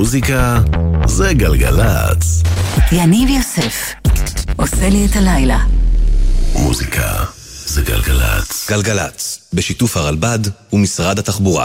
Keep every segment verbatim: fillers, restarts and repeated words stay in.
מוזיקה זה גלגלץ. יניב יוסף עושה לי את הלילה. מוזיקה זה גלגלץ. גלגלץ, בשיתוף הרלב"ד ומשרד התחבורה.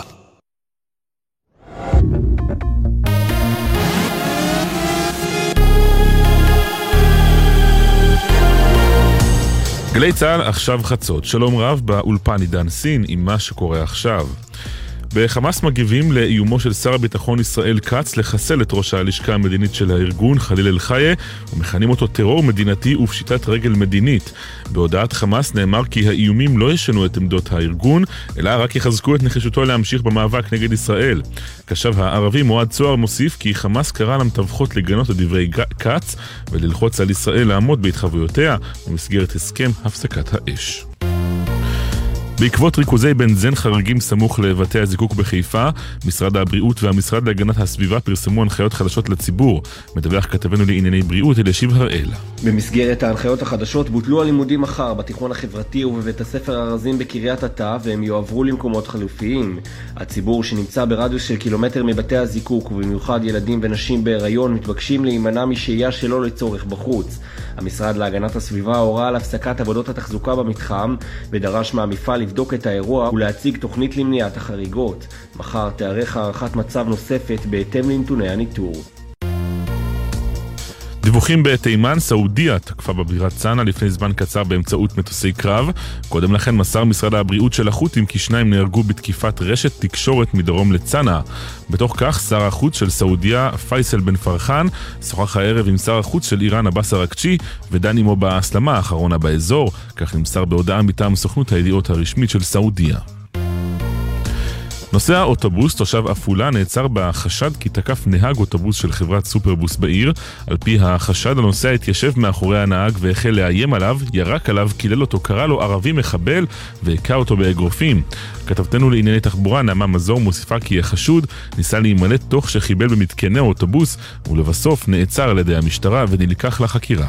גלי צהל עכשיו חצות. שלום רב באולפן עידן סין עם מה שקורה עכשיו. בחמאס מגיבים לאיומו של שר הביטחון ישראל כץ לחסל את ראש הלשכה המדינית של הארגון חליל אל-חיה, ומכנים אותו טרור מדינתי ופשיטת רגל מדינית. בהודעת חמאס נאמר כי האיומים לא ישנו את עמדות הארגון, אלא רק יחזקו את נחישותו להמשיך במאבק נגד ישראל. קשב הערבי מועד צוהר מוסיף כי חמאס קרא למתווכות לגנות את דברי כץ וללחוץ על ישראל לעמוד בהתחייבויותיה במסגרת הסכם הפסקת האש. בעקבות ריכוזי בנזן חריגים סמוך לבתי הזיקוק בחיפה, משרד הבריאות והמשרד להגנת הסביבה פרסמו הנחיות חדשות לציבור. מדווח כתבנו לענייני בריאות אלישיב הראל. במסגרת ההנחיות החדשות בוטלו הלימודים מחר בתיכון החברתי ובבית הספר ארזים בקריית אתא, והם יועברו למקומות חלופיים. הציבור שנמצא ברדיוס של קילומטר מבתי הזיקוק, ובמיוחד ילדים ונשים בהיריון, מתבקשים להימנע משהייה שלא לצורך בחוץ. המשרד להגנת הסביבה הורה על הפסקת עבודות התחזוקה במתחם ודרש מהמפעל לבדוק את האירוע ולהציג תוכנית למניעת החריגות. מחר תארך הערכת מצב נוספת בהתאם לנתוני הניטור. דיווחים בתימן, סעודיה תקפה בבירת צנעה לפני זמן קצר באמצעות מטוסי קרב. קודם לכן מסר משרד הבריאות של החות'ים כי שניים נהרגו בתקיפת רשת תקשורת מדרום לצנעה. בתוך כך שר החוץ של סעודיה פייסל בן פרחן שוחח הערב עם שר החוץ של איראן עבאס אראקצ'י ודן עמו בהסלמה האחרונה באזור, כך נמסר בהודעה מטעם סוכנות הידיעות הרשמית של סעודיה. נוסע אוטובוס תושב עפולה נעצר בחשד כי תקף נהג אוטובוס של חברת סופרבוס בעיר. על פי החשד הנוסע התיישב מאחורי הנהג והחל לאיים עליו, ירק עליו, קילל אותו, קרא לו ערבי מחבל והכה אותו באגרופים. כתבתנו לענייני תחבורה נעמה מזור מוסיפה כי החשוד ניסה להימלט תוך שחיבל במתקני האוטובוס ולבסוף נעצר על ידי המשטרה ונלקח לחקירה.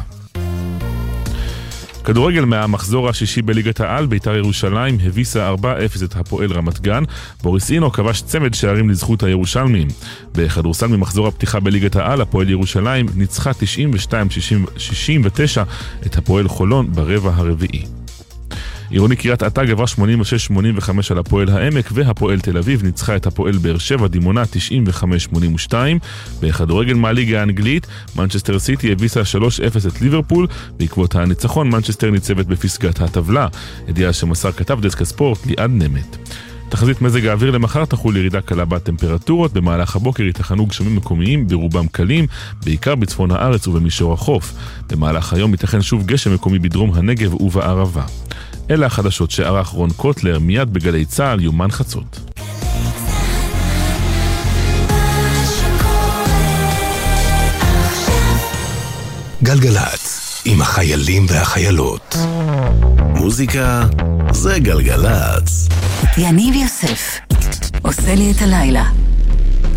כדורגל מהמחזור השישי בליגת העל, בית"ר ירושלים הביסה ארבע אפס את הפועל רמת גן. בוריס אינו כבש צמד שערים לזכות הירושלמים. בכדורסל ממחזור הפתיחה בליגת העל, הפועל ירושלים ניצחה תשעים ושתיים שישים ותשע את הפועל חולון ברבע הרביעי. עירוני קריית אתא גברה שמונים ושש שמונים וחמש על הפועל העמק, והפועל תל אביב ניצחה את הפועל באר שבע דימונה תשעים וחמש שמונים ושתיים. בכדורגל מהליגה האנגלית, מנצ'סטר סיטי הביסה שלוש אפס את ליברפול. בעקבות הניצחון מנצ'סטר ניצבת בפסגת הטבלה. ידיעה שמסר כתב דסק הספורט ליעד נמת. תחזית מזג האוויר למחר תחול ירידה קלה בטמפרטורות. במהלך הבוקר ייתכנו גשמים מקומיים ברובם קלים, בעיקר בצפון הארץ ובמישור החוף. במהלך היום ייתכן שוב גשם מקומי בדרום הנגב ובערבה. אלה החדשות שערך רון קוטלר מיד בגלי צהל יומן חצות. גלגלץ עם החיילים והחיילות. מוזיקה זה גלגלץ. יניב יוסף עושה לי את הלילה.